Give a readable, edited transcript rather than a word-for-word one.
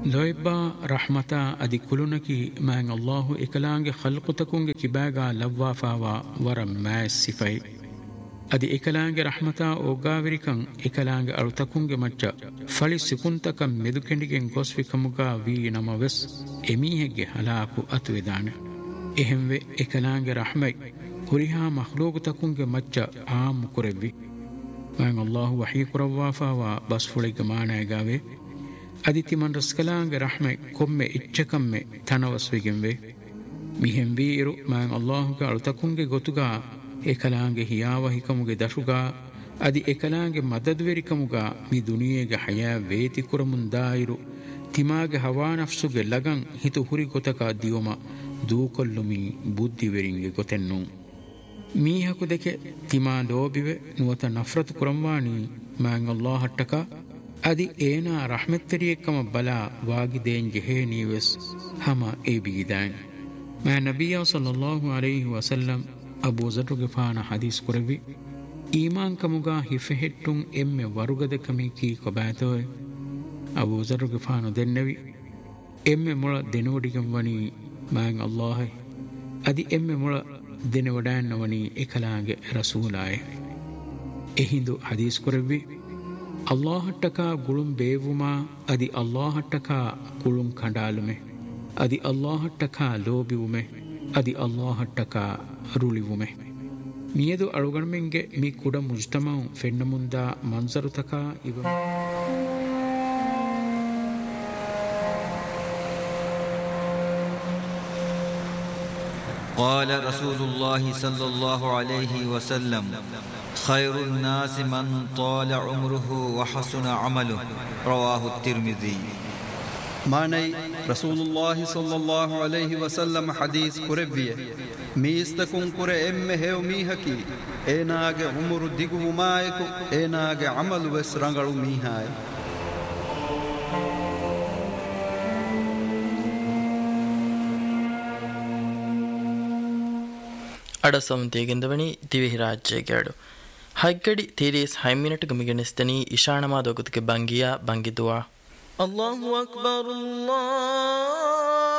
ಲೊಯ್ಬಾ ರಹ್ಮತ ಅದಿ ಕುಲುನಕಿ ಮ್ಯಾಂಗ್ ಅಲ್ಲಾಹು ಇಕಲಾಂಗೆ ಖಲ್ಕುತಕುಂಗೆ ಕಿಬಾಗಾ ಲವ್ವಾಫಾವಾ ವರ ಮ್ಯಾಸ್ ಸಿಫೈ ಅದಿ ಇಕಲಾಂಗೆ ರಹ್ಮತ ಒಗ್ಗಾವಿರಿಕಂ ಇಕಲಾಂಗೆ ಅಳುತಕುಂಗೆ ಮಚ್ಚ ಫಳಿ ಸಿಕುಂತಕಂ ಮೆದುಕೆಂಡಿಗೆಂ ಗೊಸ್ವಿಕಮುಗಾ ವೀ ನಮವೆಸ್ ಎಮೀಹೆಗ್ಗೆ ಹಲಾಕು ಅತುವಿದಾನೆ ಎಹೆಂವೆ ಇಕಲಾಂಗೆ ರಹ್ಮೈ ಹುರಿಹಾ ಮಖ್ಲೂಗುತಕುಂಗೆ ಮಚ್ಚ ಆಮ್ ಕುರೆವ್ವಿ ಮ್ಯಾಂಗ್ ಅಲ್ಲಾಹು ವಹೀ ಕುರವ್ವಾಫಾವಾ ಬಸ್ಫುಳಿಗೆ ಮಾನಾಯಗಾವೆ ಅದಿತಿಮನ್ ರಸ್ಕಲಾಂಗೆ ರಹ್ಮೆ ಕೊಮ್ಮೆ ಇಚ್ಚಕಮ್ಮೆ ತನವಸ್ವಿಗೆಂವೆ ಮಿಹೆಂ ವೀರು ಮ್ಯಾಂಗ್ ಅಲ್ಲಾಹುಗೆ ಅಳುತಕುಂಗೆ ಗೊತುಗಾ ಏಕಲಾಂಗೆ ಹಿಯಾವ ಹಿಕಮುಗೆ ದಶುಗಾ ಅದಿ ಏಕಲಾಂಗೆ ಮದದ್ವೆರಿಕಮುಗಾ ಮಿ ದುನಿಯೆಗೆ ಹಯಾ ವೇತಿ ಕುರಮುಂದಾಯಿರು ತಿಮಾಗೆ ಹವಾ ನಫ್ಸುಗೆ ಲಗಂ ಹಿತು ಹುರಿ ಗೊತಕ ದಿಯೋಮ ದೂಕೊಲ್ಲುಮಿ ಬುದ್ಧಿವೆರಿಂಗೆ ಗೊತೆನ್ನು ಮೀಹಕು ದೆಕೆ ತಿಮಾ ಲೋಬಿವೆ ನುವತ ನಫ್ರತ್ ಕುರಂವಾಣಿ ಮ್ಯಾಂಗ್ ಅಲ್ಲಾಹಟ್ಟಕ ಅದಿ ಏನಾ ರಹ್ಮೆತ್ತರಿಯಕ್ಕಮ ಬಲಾ ವಾಗಿದೇನ್ ಜೆಹೇ ನೀವೆಸ್ ಹಮ ಏ ಬಿಗಿದಾನ್ ಮಾ ನಬಿಯ ಸಲ್ಲಲ್ಲಾಹು ಅಲೈಹಿ ವಸಲ್ಲಂ ಅಬೂ ಝರ್ ಗಿಫಾನ ಹದೀಸ್ ಕುರವಿ ಈಮಾನ್ ಕಮುಗಾ ಹಿಫೆහෙಟ್ಟುಂ ಎಮ್ಮೆ ವರುಗದ ಕಮಿ ಕೀ ಕೊಬಾತೋಯ್ ಅಬೂ ಝರ್ ಗಿಫಾನು ದೆನ್ನವಿ ಎಮ್ಮೆ ಮೊಳ ದೆನೋಡಿಗಂ ವನಿ ಮ್ಯಾಂಗ್ ಅಲ್ಲಾಹ್ ಅದಿ ಎಮ್ಮೆ ಮೊಳ ದೆನವಡಾನ್ನ ವನಿ ಇಕಲಾಗೆ ರಸೂಲಾಯ್ ಎಹಿಂದು ಹದೀಸ್ ಕುರವಿ ಅಲ್ಲಾಹಟ್ಟಕ ಗುಳುಂ ಬೇವುಮಾ ಅದಿ ಅಲ್ಲಾಹಟ್ಟಕ ಗುಳುಂ ಕಂಡಾಲುಮೆ ಅದಿ ಅಲ್ಲಾಹಟ್ಟಕ ಲೋಬಿವುಮೆ ಅದಿ ಅಲ್ಲಾಹಟ್ಟಕ ರುಳಿವುಮೆ ಮಿಯದು ಅಳುಗಣ್ಮೆಂಗೆ ಮಿ ಕುಡ ಮುಜ್ತಮಂ ಫೆನ್ನ ಮುಂದ ಮಂಜರುತಕ ಇವ قال رسول الله صلى الله عليه وسلم خير الناس من طال عمره وحسن عمله رواه الترمذي ماني رسول الله صلى الله عليه وسلم حديث قربيه ميستكون قر ام هيو ميحكي ايناگ عمر ديگو مايكو ايناگ عمل وس رنگلو ميحاي ಅಡಸಂತಿಗೆಂದವನಿ ದಿವಿಹಿ ರಾಜ್ಯಗೆಡು ಹಗ್ಗಡಿ ತೀರಿಸ್ 5 ಮಿನಿಟ್ ಗಮಿಗೆನಿಸ್ತನಿ ಇಶಾಣಮಾದೊಗುತಿಗೆ ಬಂಗಿಯಾ ಬಂಗಿದುವಾ ಅಲ್ಲಾಹು ಅಕ್ಬರ್ ಅಲ್ಲಾಹ್